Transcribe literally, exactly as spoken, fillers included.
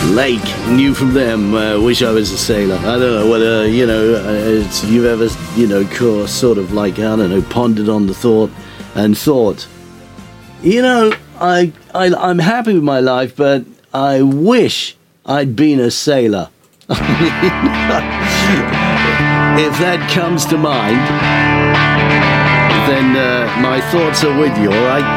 Lake, new from them. Uh, wish I was a sailor. I don't know whether, you know, uh, it's, you've ever, you know, co- sort of like, I don't know, pondered on the thought and thought, you know, I, I, I'm happy with my life, but I wish I'd been a sailor. If that comes to mind, then uh, my thoughts are with you, all right?